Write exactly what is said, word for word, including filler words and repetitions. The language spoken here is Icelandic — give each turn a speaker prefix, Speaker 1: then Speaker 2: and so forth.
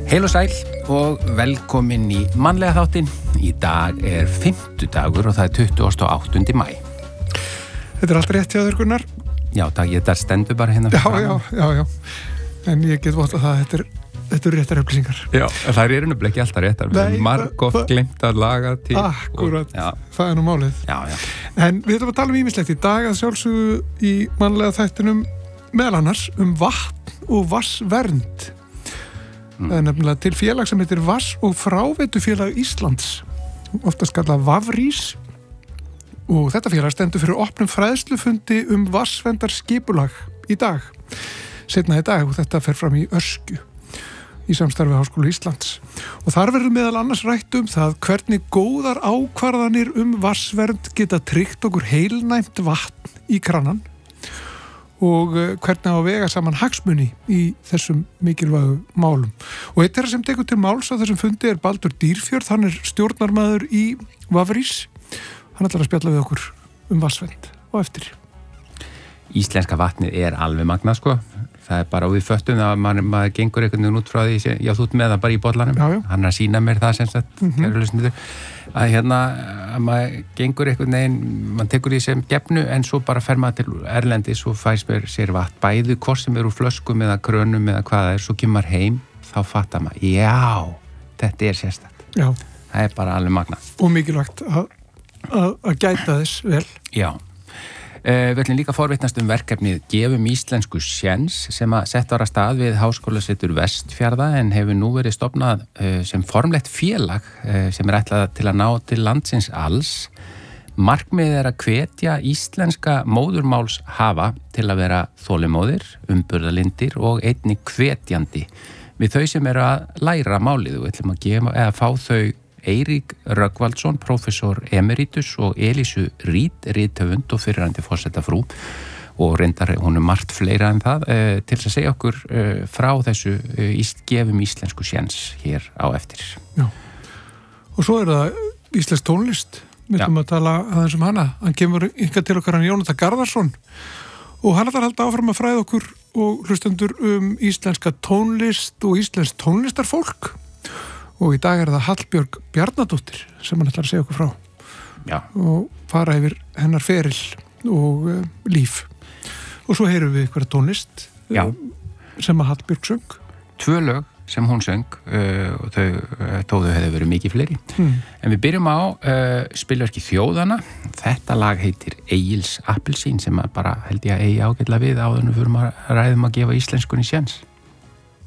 Speaker 1: Heil og sæl og velkomin í mannlega þáttinn. Í dag er fimmtudagur og það er tuttugasta og áttunda maí.
Speaker 2: Þetta er allt rétt hjá þér, Gunnar.
Speaker 1: Já, takk, ég þetta stendur bara hérna.
Speaker 2: Já, já, já, já. En ég get vott að það, þetta er, þetta er réttar upplýsingar.
Speaker 1: Já, það er nefnilega ekki alltaf réttar. Við erum margoft glemt að laga til.
Speaker 2: Akkurat, það er nú málið.
Speaker 1: Já, já. En
Speaker 2: við ætlum að tala um ýmislegt í dag að sjálfsögðu í mannlega þættinum meðal annars um vatn og vatnsvernd. Mm. Það er nefnilega til félag sem heitir Vatns- og fráveitufélag Íslands, oftast kallað Vafrís, og þetta félag stendur fyrir opnum fræðslufundi um vatnsverndarskipulag í dag, seinna í dag, og þetta fer fram í Öskju í samstarfi Háskóla Íslands. Og þar verður meðal annars rætt um það hvernig góðar ákvarðanir um vatnsvernd geta tryggt okkur heilnæmt vatn í kranan og hvernig á að vega saman hagsmuni í þessum mikilvægu málum. Og eitt þeirra sem tekur til máls á þessum fundi er Baldur Dýrfjörð, hann er stjórnarmaður í Vafrís. Hann ætlar að spjalla við okkur um vatnsvernd og eftir.
Speaker 1: Íslenska vatnið er alveg magnað, sko. Það er bara, og við föttum það að maður, maður gengur einhvern veginn út frá því, já, þú ert með það bara í bollanum.
Speaker 2: Já, já.
Speaker 1: Hann er að sýna mér það sem sagt, mm -hmm. kæru hlustendur, að hérna, að maður gengur einhvern veginn, maður tekur því sem gefnu, en svo bara fer maður til erlendis og fær sér, sér vatn, bæði hvort sem eru flöskum eða krönum eða hvað það er, svo kemur heim, þá fattar maður, já, þetta er sérstakt.
Speaker 2: Já.
Speaker 1: Það er bara alveg magnað.
Speaker 2: Og mikilvægt að, að, að gæta þess vel.
Speaker 1: Já. Uh, við ætlum líka forvitnast um verkefnið Gefum íslensku séns sem að sett var að stað við Háskólasetur Vestfjarða en hefur nú verið stofnað uh, sem formlegt félag uh, sem er ætlað til að ná til landsins alls. Markmiðið er að hvetja íslenska móðurmálshafa til að vera þolinmóðir, umburðarlyndir og einnig hvetjandi við þau sem eru að læra málið. Við ætlum að gefa, eða fá þau Eirík Rögnvaldsson, professor emeritus og Elísu Rít, rithöfund og fyrrverandi forsetafrú og reyndar hún er margt fleira en það eh, til að segja okkur eh, frá þessu eh, gefum íslensku séns hér á eftir.
Speaker 2: Já. Og svo er það íslensk tónlist. Við ætlum að tala aðeins um hana. Hann kemur ykkar til okkar hann Jónatan Garðarsson og hann ætlar að halda áfram að fræða okkur og hlustendur um íslenska tónlist og íslensk tónlistarfólk. Og í dag er það Hallbjörg Bjarnadóttir sem hann ætlar að segja okkur frá.
Speaker 1: Já.
Speaker 2: Og fara yfir hennar feril og uh, líf. Og svo heyrum við ykkur tónlist uh, sem að Hallbjörg söng.
Speaker 1: Tvö lög sem hún söng uh, og þau uh, tóðu hefði verið mikið fleiri. Hmm. En við byrjum á uh, spilverki Þjóðana. Þetta lag heitir Egils Appelsín sem að bara held ég að eigi ágætlega við áður en við förum að ræðum að gefa íslenskunni séns.